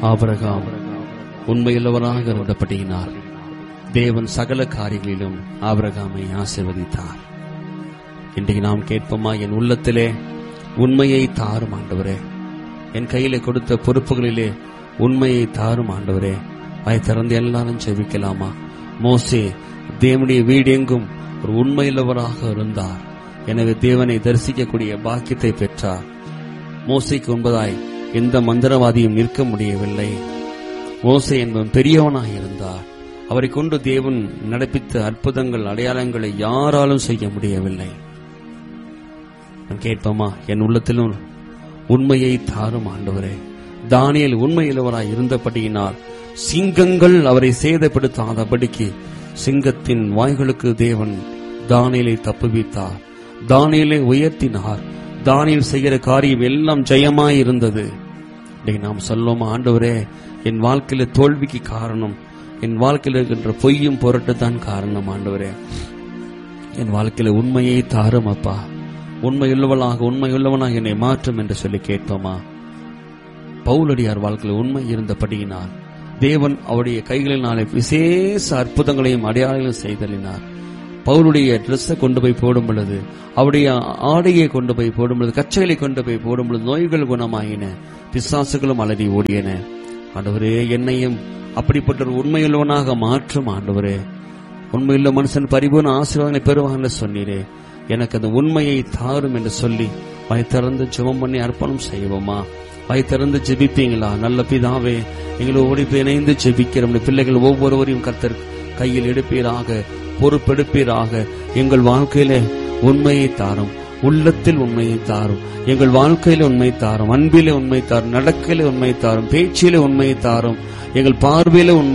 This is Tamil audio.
ஆபிரகாம் உண்மையுள்ளவராக இருந்தபடியினால் தேவன் சகல காரியங்களிலும் ஆபிரகாமை ஆசீர்வதித்தார். இன்றைக்கு நாம் கேட்போமா, என் உள்ளத்திலே உண்மையை தாரும் ஆண்டவரே, என் கையிலே கொடுத்த பொறுப்புகளிலே உண்மையை தாரும் ஆண்டவரே. வாய் திறந்து எல்லாரும் ஜெபிக்கலாமா? மோசே தேவனுடைய வீடு எங்கும் ஒரு உண்மையுள்ளவராக இருந்தார். எனவே தேவனை தரிசிக்கக்கூடிய பாக்கியத்தை பெற்றார். மோசேக்கு முன்பதாய் எந்த மந்திரவாதியும் நிற்க முடியவில்லை. மோசே என்பவன் பெரியவனாய் இருந்தார். அவரை கொண்டு தேவன் நடப்பித்த அற்புதங்கள், அடையாளங்களை யாராலும் செய்ய முடியவில்லை. கேட்போமா, என் உள்ளத்திலும் உண்மையை தாரும் ஆண்டவரே. தானியேல் உண்மையுள்ளவராய் இருந்தபடியினால் சிங்கங்கள் அவரை சேதப்படுத்தாதபடிக்கு சிங்கத்தின் வாய்களுக்கு தேவன் தானியேலை தப்புவித்தார். தானியேலை உயர்த்தினார். தானியேல் செய்கிற காரியம் எல்லாம் ஜெயமாய் இருந்தது. நாம் சொல்லுவோமா, ஆண்டவரே என் வாழ்க்கையில தோல்விக்கு காரணம் என் வாழ்க்கையில் இருக்கின்ற பொய்யும் பொருட்டு தான் காரணம். ஆண்டவரே என் வாழ்க்கையில உண்மையை தாரும் அப்பா. உண்மையுள்ளவனாக என்னை மாற்றும் என்று சொல்லி கேட்போமா? பவுலடியார் வாழ்க்கையில் உண்மை இருந்தபடியினால் தேவன் அவருடைய கைகளினாலே விசேஷ அற்புதங்களையும் அடையாளங்களையும் செய்தலினார். பவுலுடைய டிரெஸ்ஸை கொண்டு போய் போடும் பொழுது, அவருடைய ஆடையை கொண்டு போய் போடும் பொழுது, கச்சைகளை கொண்டு போய் போடும் பொழுது நோய்கள் குணமாயின, பிசாசுகளும் அலறி ஓடியன. ஆண்டவரே என்னையும் அப்படிப்பட்ட ஒரு உண்மையுள்ளவனாக மாற்றும் ஆண்டவரே. உண்மையுள்ள மனுஷன் பரிபூர்ண ஆசீர்வாதங்களை பெறுவான்னு சொன்னீரே, எனக்கு அந்த உண்மையை தாரும் என்று சொல்லி வாய் திறந்து ஜெபம் பண்ணி அர்ப்பணம் செய்வோமா? வாய் திறந்து ஜெபிப்பீங்களா? நல்ல பிதாவே, எங்களோடு இணைந்து ஜெபிக்கிற பிள்ளைகள் ஒவ்வொருவரையும் கர்த்தர் கையில் எடுப்பீராக, பொறுப்பெடுப்பீராக. எங்கள் வாழ்க்கையிலே உண்மையை தாரும், உள்ளத்தில் உண்மையை தாரும், எங்கள் வாழ்க்கையில உண்மை தாரும், அன்பிலே உண்மை தாரும், நடக்கையில உண்மை தாரும், பேச்சிலே உண்மையை தாரும், எங்கள் பார்வையில உண்மை